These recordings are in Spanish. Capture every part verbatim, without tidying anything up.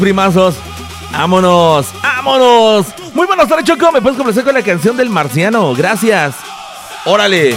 primazos. ¡Vámonos! ¡Vámonos! Muy buenas tardes, Choco. ¿Me puedes complacer con la canción del marciano? Gracias. ¡Órale!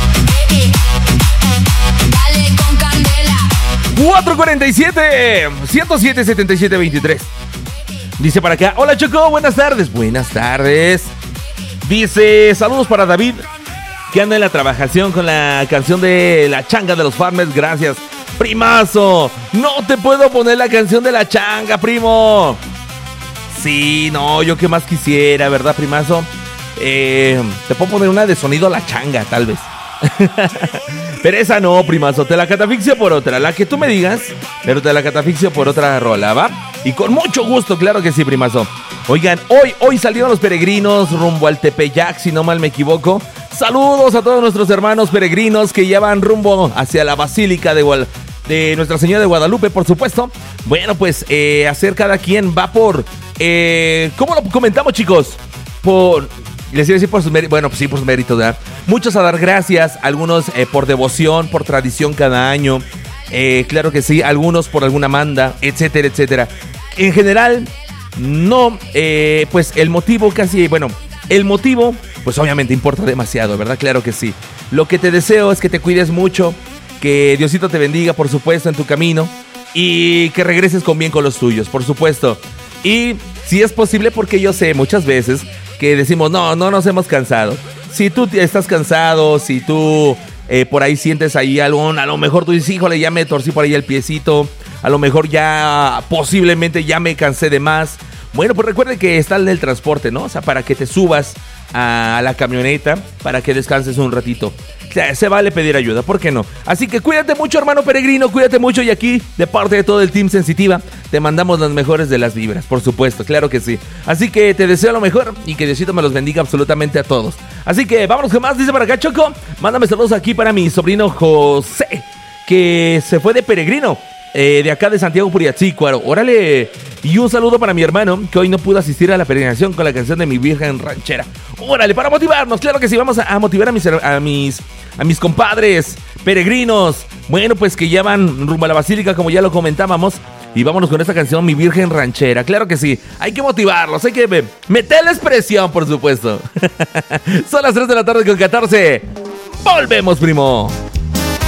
cuatro cuarenta y siete, ciento siete, setenta y siete, veintitrés. Dice para acá: hola, Choco, buenas tardes. Buenas tardes. Dice: saludos para David, que anda en la trabajación con la canción de La Changa de los Farmers. Gracias, primazo. No te puedo poner la canción de La Changa, primo. Sí, no, yo qué más quisiera, ¿verdad, primazo? Eh, te puedo poner una de sonido La Changa, tal vez. Pero esa no, primazo, te la catafixio por otra, la que tú me digas, pero te la catafixio por otra rola, ¿va? Y con mucho gusto, claro que sí, primazo. Oigan, hoy, hoy salieron los peregrinos rumbo al Tepeyac, si no mal me equivoco. Saludos a todos nuestros hermanos peregrinos que ya van rumbo hacia la Basílica de, Gual- de Nuestra Señora de Guadalupe, por supuesto. Bueno, pues, eh, hacer cada quien va por... Eh, ¿Cómo lo comentamos, chicos? Por... Les iba a decir por sus méritos, bueno, pues sí, por sus méritos, ¿verdad? Muchos a dar gracias, algunos eh, por devoción, por tradición cada año, eh, claro que sí, algunos por alguna manda, etcétera, etcétera. En general, no, eh, pues el motivo casi, bueno, el motivo, pues obviamente importa demasiado, ¿verdad? Claro que sí. Lo que te deseo es que te cuides mucho, que Diosito te bendiga, por supuesto, en tu camino, y que regreses con bien con los tuyos, por supuesto. Y si es posible, porque yo sé muchas veces que decimos, no, no nos hemos cansado. Si tú estás cansado, si tú eh, por ahí sientes ahí algo, a lo mejor tú dices, híjole, ya me torcí por ahí el piecito, a lo mejor ya posiblemente ya me cansé de más. Bueno, pues recuerde que está en el transporte, ¿no? O sea, para que te subas a la camioneta, para que descanses un ratito. O sea, se vale pedir ayuda, ¿por qué no? Así que cuídate mucho, hermano peregrino, cuídate mucho. Y aquí, de parte de todo el Team Sensitiva, te mandamos las mejores de las vibras, por supuesto, claro que sí. Así que te deseo lo mejor y que Diosito me los bendiga absolutamente a todos. Así que vámonos con más, dice para acá, Choco. Mándame saludos aquí para mi sobrino José, que se fue de peregrino, eh, de acá de Santiago Puriatzícuaro. Órale. Y un saludo para mi hermano, que hoy no pudo asistir a la peregrinación con la canción de Mi Virgen Ranchera. Órale, para motivarnos, claro que sí, vamos a, a motivar a mis, a mis a mis compadres peregrinos. Bueno, pues que ya van rumbo a la Basílica, como ya lo comentábamos. Y vámonos con esta canción, Mi Virgen Ranchera. Claro que sí, hay que motivarlos, hay que meterles presión, por supuesto. Son las tres de la tarde con catorce. Volvemos, primo.